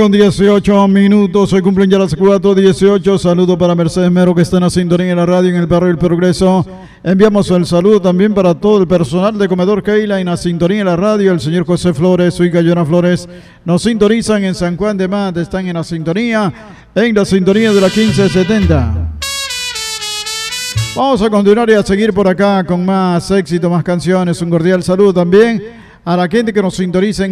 Con 18 minutos, se cumplen ya las 4:18. Saludo para Mercedes Mero, que está en la sintonía de la radio en el barrio del Progreso. Enviamos el saludo también para todo el personal de Comedor Keila en la sintonía de la radio. El señor José Flores, su hija Yona Flores, nos sintonizan en San Juan de Mata. Están en la sintonía de la 1570. Vamos a continuar y a seguir por acá con más éxito, más canciones. Un cordial saludo también a la gente que nos sintoniza en